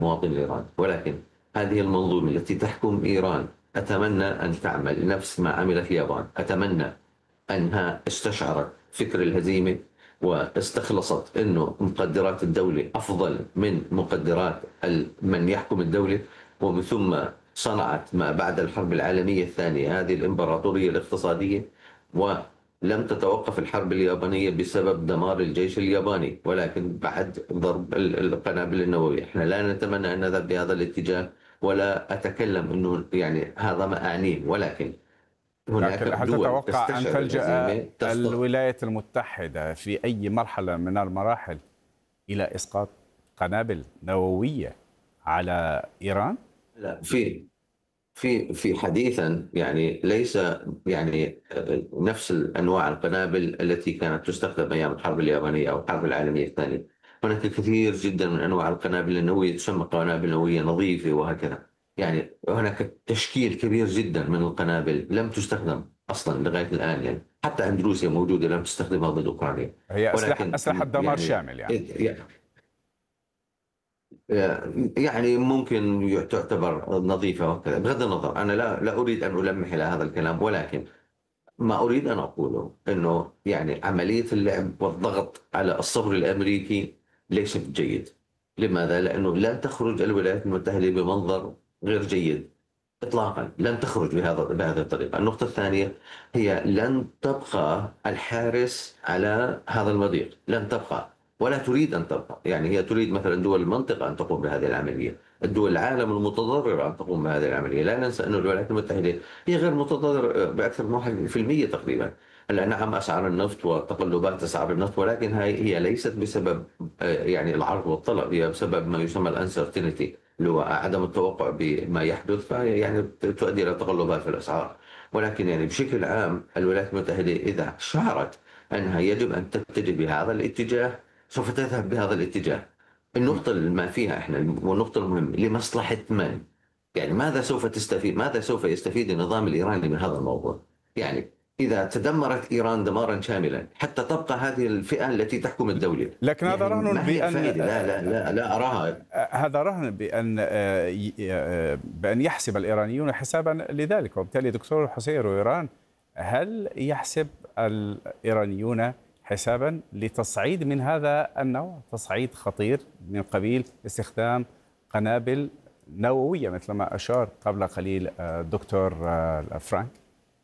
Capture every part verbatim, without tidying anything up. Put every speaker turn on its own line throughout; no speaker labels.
مواطني إيران، ولكن هذه المنظومة التي تحكم إيران أتمنى أن تعمل نفس ما عملت اليابان. أتمنى أنها استشعرت فكر الهزيمة واستخلصت أنه مقدرات الدولة أفضل من مقدرات من يحكم الدولة، ومن ثم صنعت ما بعد الحرب العالمية الثانية هذه الإمبراطورية الاقتصادية. ولم تتوقف الحرب اليابانية بسبب دمار الجيش الياباني، ولكن بعد ضرب القنابل النووية. احنا لا نتمنى أن نذهب بهذا الاتجاه، ولا أتكلم أنه يعني هذا ما أعنيه، ولكن هناك
لكن هل
دول
تتوقع أن
تستشعر
تلجأ
الهزيمة تخطئ.
الولايات المتحدة في أي مرحلة من المراحل إلى إسقاط قنابل نووية على إيران؟
لا، في في في حديثا يعني ليس يعني نفس الانواع القنابل التي كانت تستخدم ايام الحرب اليابانيه او الحرب العالميه الثانيه. هناك الكثير جدا من انواع القنابل النوويه تسمى قنابل نوويه نظيفه وهكذا. يعني هناك تشكيل كبير جدا من القنابل لم تستخدم اصلا لغايه الان، يعني حتى عند روسيا موجوده لم تستخدمها ضد اوكرانيا.
هي أسلحة
ولكن
أسلحة دمار
يعني
شامل يعني.
يعني ممكن تعتبر نظيفة وكذا. بغض النظر، أنا لا لا أريد أن ألمح إلى هذا الكلام، ولكن ما أريد أن أقوله أنه يعني عملية اللعب والضغط على الصبر الأمريكي ليس جيد. لماذا؟ لأنه لن تخرج الولايات المتحدة بمنظر غير جيد إطلاقا. لن تخرج بهذا بهذه الطريقة. النقطة الثانية هي لن تبقى الحارس على هذا المضيق، لن تبقى ولا تريد أن تبقى. يعني هي تريد مثلا دول المنطقة أن تقوم بهذه العملية، الدول العالم المتضررة أن تقوم بهذه العملية. لا ننسى أن الولايات المتحدة هي غير متضررة بأكثر من واحد في المية تقريبا. هلا نعم أسعار النفط وتقلبات أسعار النفط، ولكن هي هي ليست بسبب آه، يعني العرض والطلب، هي بسبب ما يسمى الانسرتينتي اللي هو عدم التوقع بما يحدث، فهي يعني تؤدي إلى تقلبات في الأسعار. ولكن يعني بشكل عام الولايات المتحدة إذا شعرت أنها يجب أن تتجه بهذا الاتجاه سوف تذهب بهذا الاتجاه. النقطة اللي ما فيها احنا والنقطة المهمة لمصلحة من؟ يعني ماذا سوف تستفيد ماذا سوف يستفيد النظام الإيراني من هذا الموضوع؟ يعني إذا تدمرت إيران دمارا شاملا حتى تبقى هذه الفئة التي تحكم الدولة،
لكن هذا
يعني
رهن
ما هي
بأن
الفائدة؟ لا لا لا لا أراها.
هذا رهن بأن بأن يحسب الإيرانيون حسابا لذلك، وبالتالي دكتور حسين رويران، هل يحسب الإيرانيون حسابا لتصعيد من هذا النوع، تصعيد خطير من قبيل استخدام قنابل نووية مثل ما أشار قبل قليل الدكتور فرانك؟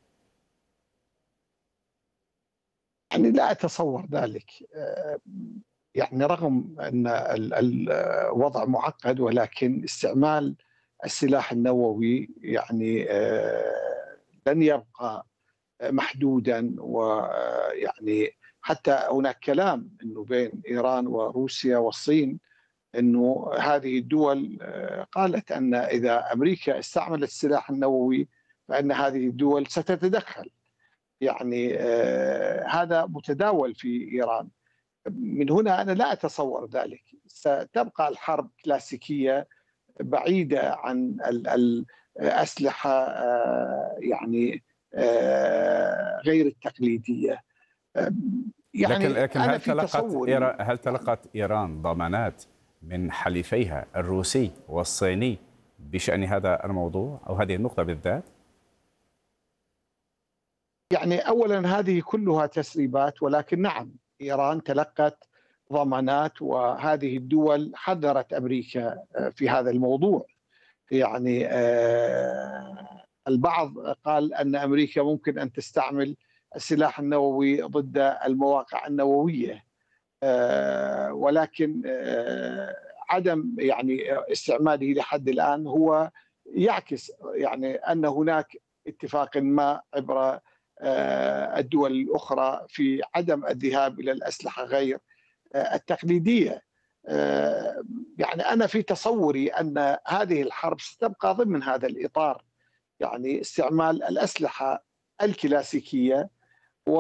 يعني لا أتصور ذلك. يعني رغم أن الوضع معقد، ولكن استعمال السلاح النووي يعني لن يبقى محدودا. ويعني حتى هناك كلام أنه بين إيران وروسيا والصين أنه هذه الدول قالت أن إذا أمريكا استعملت السلاح النووي فإن هذه الدول ستتدخل. يعني هذا متداول في إيران. من هنا أنا لا أتصور ذلك. ستبقى الحرب كلاسيكية بعيدة عن الأسلحة يعني غير التقليدية.
لكن
يعني
لكن
أنا
هل
في
تلقت
تصوري
هل تلقت إيران ضمانات من حليفيها الروسي والصيني بشأن هذا الموضوع أو هذه النقطة بالذات؟
يعني أولا هذه كلها تسريبات، ولكن نعم إيران تلقت ضمانات، وهذه الدول حذرت أمريكا في هذا الموضوع. يعني البعض قال أن أمريكا ممكن أن تستعمل السلاح النووي ضد المواقع النووية، ولكن عدم يعني استعماله لحد الآن هو يعكس يعني أن هناك اتفاق ما عبر الدول الأخرى في عدم الذهاب إلى الأسلحة غير التقليدية. يعني أنا في تصوري أن هذه الحرب ستبقى ضمن هذا الإطار، يعني استعمال الأسلحة الكلاسيكية. و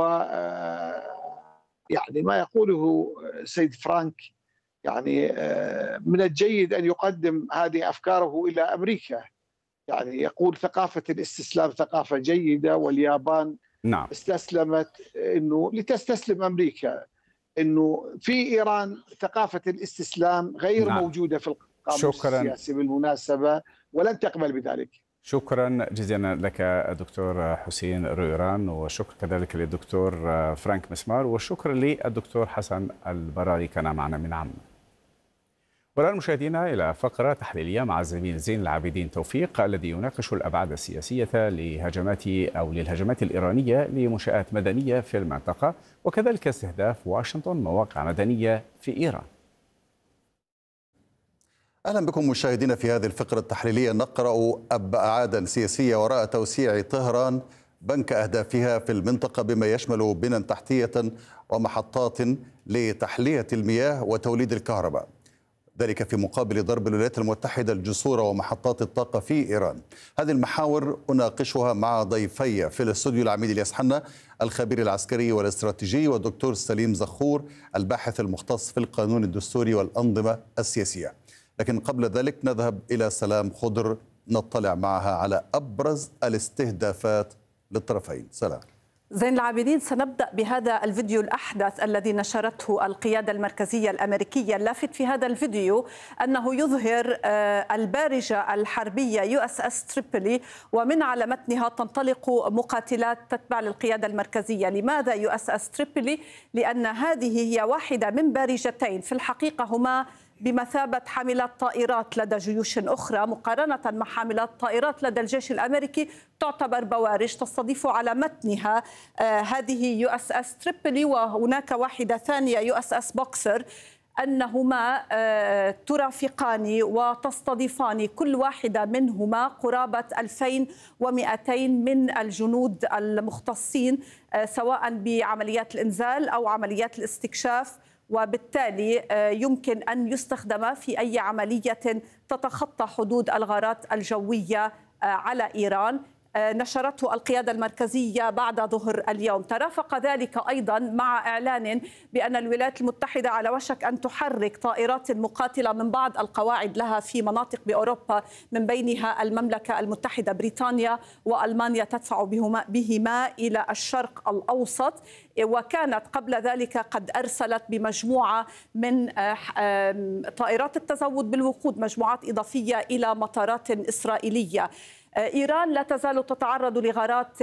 يعني ما يقوله سيد فرانك يعني من الجيد أن يقدم هذه أفكاره إلى أمريكا. يعني يقول ثقافة الاستسلام ثقافة جيدة، واليابان
نعم.
استسلمت إنه لتستسلم أمريكا. إنه في إيران ثقافة الاستسلام غير
نعم.
موجودة في القاموس
شكرا.
السياسي بالمناسبة، ولن تقبل بذلك.
شكرا جزيلا لك الدكتور حسين رويران، وشكرا كذلك للدكتور فرانك مسمار، وشكرا للدكتور حسن البراري كان معنا من عمان. والآن مشاهدينا إلى فقرة تحليلية مع الزميل زين العابدين توفيق الذي يناقش الأبعاد السياسية لهجمات أو للهجمات الإيرانية لمنشآت مدنية في المنطقة، وكذلك استهداف واشنطن مواقع مدنية في إيران.
أهلا بكم مشاهدينا في هذه الفقرة التحليلية. نقرأ أبعادا سياسية وراء توسيع طهران بنك أهدافها في المنطقة بما يشمل بنى تحتية ومحطات لتحلية المياه وتوليد الكهرباء، ذلك في مقابل ضرب الولايات المتحدة الجسور ومحطات الطاقة في إيران. هذه المحاور أناقشها مع ضيفي في الاستوديو العميد الياس حنا الخبير العسكري والاستراتيجي، والدكتور سليم زخور الباحث المختص في القانون الدستوري والأنظمة السياسية. لكن قبل ذلك نذهب إلى سلام خضر نطلع معها على أبرز الاستهدافات للطرفين. سلام.
زين العابدين، سنبدأ بهذا الفيديو الأحدث الذي نشرته القيادة المركزية الأمريكية. اللافت في هذا الفيديو أنه يظهر البارجة الحربية يو اس اس تريبولي، ومن على متنها تنطلق مقاتلات تتبع للقيادة المركزية. لماذا يو اس اس تريبولي؟ لأن هذه هي واحدة من بارجتين في الحقيقة هما بمثابة حاملات طائرات لدى جيوش أخرى، مقارنة مع حاملات طائرات لدى الجيش الأمريكي تعتبر بوارج تستضيف على متنها آه هذه يو اس اس تريبولي، وهناك واحدة ثانية يو اس اس بوكسر، أنهما آه ترافقان وتستضيفان كل واحدة منهما قرابة ألفين ومئتين من الجنود المختصين آه سواء بعمليات الإنزال أو عمليات الاستكشاف، وبالتالي يمكن أن يستخدم في أي عملية تتخطى حدود الغارات الجوية على إيران. نشرته القيادة المركزية بعد ظهر اليوم. ترافق ذلك أيضا مع إعلان بأن الولايات المتحدة على وشك أن تحرك طائرات مقاتلة من بعض القواعد لها في مناطق بأوروبا، من بينها المملكة المتحدة بريطانيا وألمانيا تدفع بهما, بهما إلى الشرق الأوسط. وكانت قبل ذلك قد أرسلت بمجموعة من طائرات التزود بالوقود مجموعات إضافية إلى مطارات إسرائيلية. إيران لا تزال تتعرض لغارات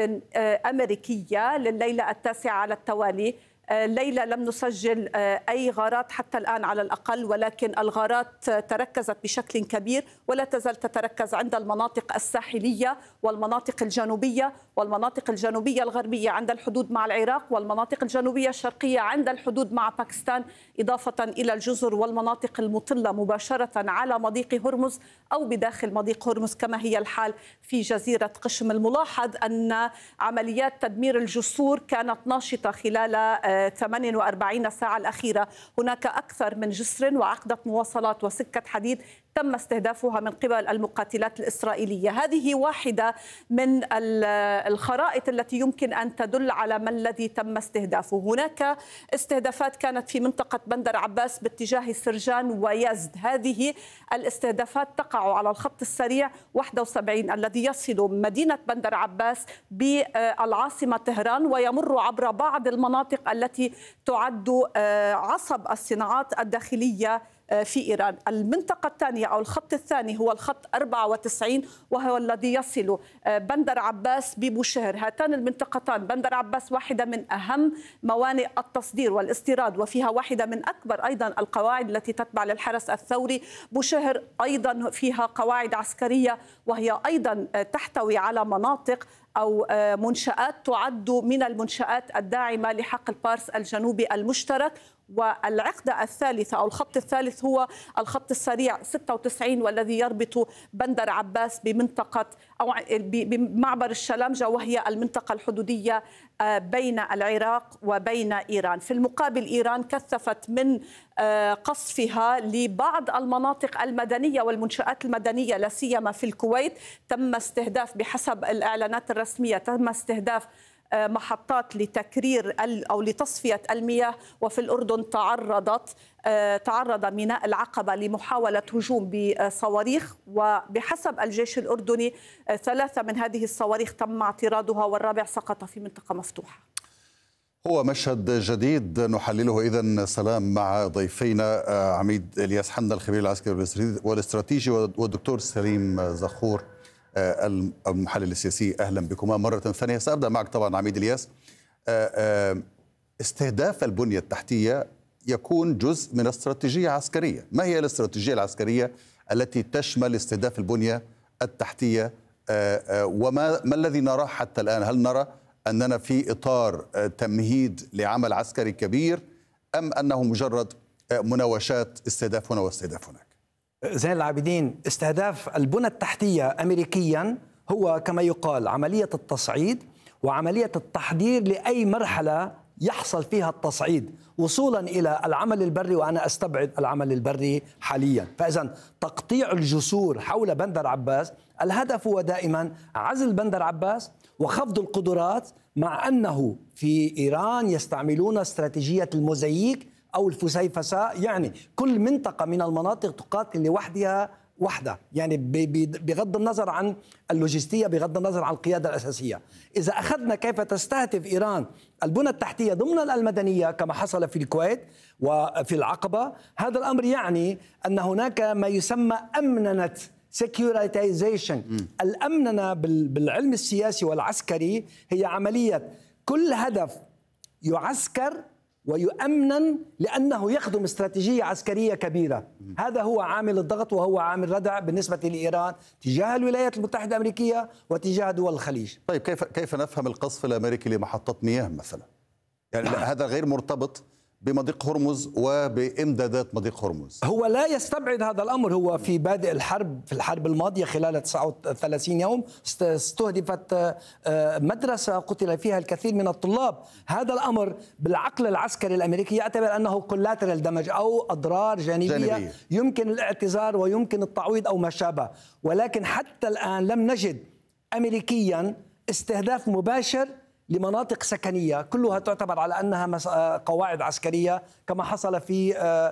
أمريكية لليلة التاسعة على التوالي. ليلة لم نسجل أي غارات حتى الآن على الأقل، ولكن الغارات تركزت بشكل كبير ولا تزال تتركز عند المناطق الساحلية والمناطق الجنوبية والمناطق الجنوبية الغربية عند الحدود مع العراق، والمناطق الجنوبية الشرقية عند الحدود مع باكستان، إضافة إلى الجزر والمناطق المطلة مباشرة على مضيق هرمز أو بداخل مضيق هرمز كما هي الحال في جزيرة قشم. الملاحظ أن عمليات تدمير الجسور كانت ناشطة خلال ثمانية وأربعين ساعة الأخيرة. هناك أكثر من جسر وعقدة مواصلات وسكة حديد تم استهدافها من قبل المقاتلات الإسرائيلية. هذه واحدة من الخرائط التي يمكن أن تدل على ما الذي تم استهدافه. هناك استهدافات كانت في منطقة بندر عباس باتجاه سرجان ويزد. هذه الاستهدافات تقع على الخط السريع واحد وسبعين الذي يصل مدينة بندر عباس بالعاصمة طهران ويمر عبر بعض المناطق التي تعد عصب الصناعات الداخلية في إيران. المنطقة الثانية أو الخط الثاني هو الخط أربعة وتسعين وهو الذي يصل بندر عباس ببوشهر. هاتان المنطقتان بندر عباس واحدة من أهم موانئ التصدير والاستيراد وفيها واحدة من أكبر أيضا القواعد التي تتبع للحرس الثوري. بوشهر أيضا فيها قواعد عسكرية وهي أيضا تحتوي على مناطق أو منشآت تعد من المنشآت الداعمة لحقل بارس الجنوبي المشترك. والعقدة الثالثة أو الخط الثالث هو الخط السريع ستة وتسعين والذي يربط بندر عباس بمنطقة أو بمعبر الشلامجة وهي المنطقة الحدودية بين العراق وبين إيران. في المقابل إيران كثفت من قصفها لبعض المناطق المدنية والمنشآت المدنية لا سيما في الكويت. تم استهداف بحسب الإعلانات الرسمية تم استهداف محطات لتكرير أو لتصفية المياه، وفي الأردن تعرضت تعرض ميناء العقبة لمحاولة هجوم بصواريخ، وبحسب الجيش الأردني ثلاثة من هذه الصواريخ تم اعتراضها والرابع سقط في منطقة مفتوحة.
هو مشهد جديد نحلله إذن. سلام مع ضيفينا عميد إلياس حنا الخبير العسكري والاستراتيجي والدكتور سليم زخور المحلل السياسي. أهلا بكما مرة ثانية. سأبدأ معك طبعا عميد إلياس. استهداف البنية التحتية يكون جزء من استراتيجية عسكرية. ما هي الاستراتيجية العسكرية التي تشمل استهداف البنية التحتية وما ما الذي نراه حتى الآن؟ هل نرى أننا في إطار تمهيد لعمل عسكري كبير أم أنه مجرد مناوشات استهداف هنا واستهداف هناك؟
زين العابدين، استهداف البنى التحتية أمريكيا هو كما يقال عملية التصعيد وعملية التحضير لأي مرحلة يحصل فيها التصعيد وصولا إلى العمل البري، وأنا أستبعد العمل البري حاليا. فإذا تقطيع الجسور حول بندر عباس الهدف هو دائما عزل بندر عباس وخفض القدرات، مع أنه في إيران يستعملون استراتيجية الموزاييك أو الفسيفساء، يعني كل منطقة من المناطق تقاتل لوحدها وحدة، يعني بغض النظر عن اللوجستية، بغض النظر عن القيادة الأساسية. إذا أخذنا كيف تستهدف إيران البنى التحتية ضمن المدنية كما حصل في الكويت وفي العقبة، هذا الأمر يعني أن هناك ما يسمى أمننة securitization. الأمننة بالعلم السياسي والعسكري هي عملية كل هدف يعسكر ويؤمن لأنه يخدم استراتيجية عسكرية كبيرة. هذا هو عامل الضغط وهو عامل ردع بالنسبة لإيران تجاه الولايات المتحدة الأمريكية وتجاه دول الخليج.
طيب كيف كيف نفهم القصف الأمريكي لمحطة مياه مثلا؟ يعني نعم. هذا غير مرتبط بمضيق هرمز وبإمدادات مضيق هرمز.
هو لا يستبعد هذا الأمر. هو في بادئ الحرب في الحرب الماضية خلال تسعة وثلاثين يوم استهدفت مدرسة قتل فيها الكثير من الطلاب. هذا الأمر بالعقل العسكري الأمريكي يعتبر أنه كولاترال دمج أو أضرار جانبية, جانبية يمكن الاعتذار ويمكن التعويض أو ما شابه. ولكن حتى الآن لم نجد أمريكيا استهداف مباشر لمناطق سكنية كلها تعتبر على أنها قواعد عسكرية كما حصل في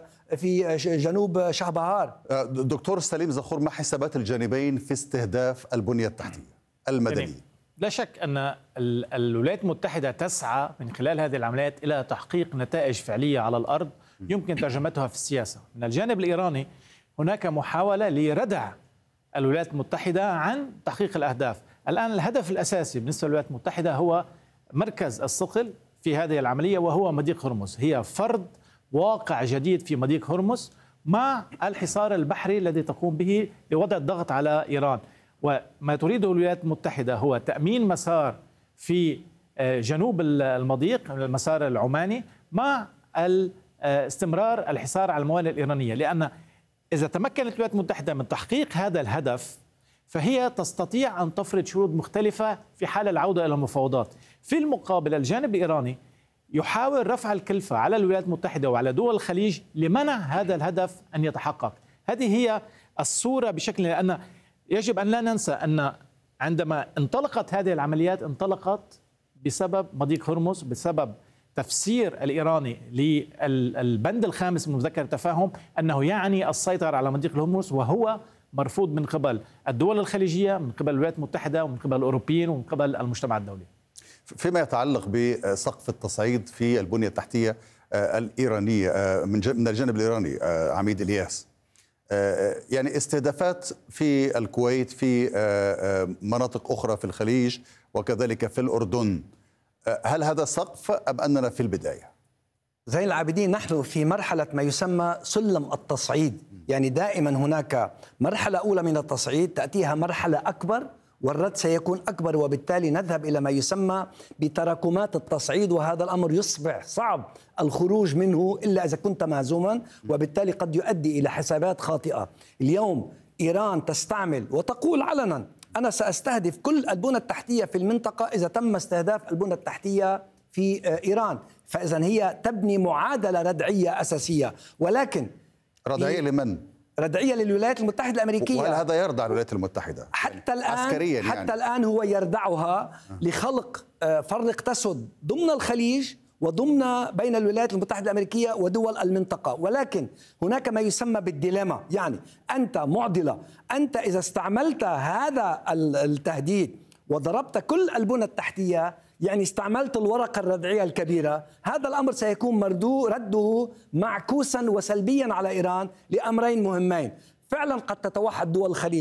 في جنوب شهبهار.
دكتور سليم زخور، ما حسابات الجانبين في استهداف البنية التحتية المدنية؟
لا شك أن الولايات المتحدة تسعى من خلال هذه العمليات إلى تحقيق نتائج فعلية على الأرض يمكن ترجمتها في السياسة. من الجانب الإيراني هناك محاولة لردع الولايات المتحدة عن تحقيق الأهداف. الآن الهدف الأساسي بالنسبة للولايات المتحدة هو مركز الثقل في هذه العملية وهو مضيق هرمز. هي فرض واقع جديد في مضيق هرمز مع الحصار البحري الذي تقوم به لوضع الضغط على إيران. وما تريده الولايات المتحدة هو تأمين مسار في جنوب المضيق، المسار العماني، مع استمرار الحصار على الموانئ الإيرانية. لأن إذا تمكنت الولايات المتحدة من تحقيق هذا الهدف فهي تستطيع أن تفرض شروط مختلفة في حال العودة إلى المفاوضات. في المقابل الجانب الإيراني يحاول رفع الكلفة على الولايات المتحدة وعلى دول الخليج لمنع هذا الهدف أن يتحقق. هذه هي الصورة بشكل، لأن يجب أن لا ننسى أن عندما انطلقت هذه العمليات انطلقت بسبب مضيق هرمز، بسبب تفسير الإيراني للبند الخامس من مذكرة التفاهم أنه يعني السيطرة على مضيق هرمز، وهو مرفوض من قبل الدول الخليجية، من قبل الولايات المتحدة، ومن قبل الأوروبيين، ومن قبل المجتمع الدولي.
فيما يتعلق بسقف التصعيد في البنية التحتية الإيرانية من الجانب الإيراني عميد إلياس، يعني استهدافات في الكويت، في مناطق أخرى في الخليج وكذلك في الأردن، هل هذا سقف أم أننا في البداية؟
زين العابدين، نحن في مرحلة ما يسمى سلم التصعيد. يعني دائما هناك مرحلة أولى من التصعيد تأتيها مرحلة أكبر والرد سيكون أكبر، وبالتالي نذهب إلى ما يسمى بتراكمات التصعيد، وهذا الأمر يصبح صعب الخروج منه إلا إذا كنت مهزوما، وبالتالي قد يؤدي إلى حسابات خاطئة. اليوم إيران تستعمل وتقول علنا أنا سأستهدف كل البنى التحتية في المنطقة إذا تم استهداف البنى التحتية في إيران. فإذا هي تبني معادلة ردعية أساسية، ولكن
ردعية لمن؟
ردعية للولايات المتحدة الأمريكية.
وهل هذا يردع الولايات المتحدة؟
حتى الآن
عسكريا
حتى يعني. الآن هو يردعها لخلق فرق تسد ضمن الخليج وضمن بين الولايات المتحدة الأمريكية ودول المنطقة. ولكن هناك ما يسمى بالديليما، يعني أنت معضلة، أنت إذا استعملت هذا التهديد وضربت كل البنى التحتية يعني استعملت الورقة الردعية الكبيرة، هذا الأمر سيكون مردو رده معكوسا وسلبيا على إيران لأمرين مهمين. فعلا قد تتوحد دول الخليج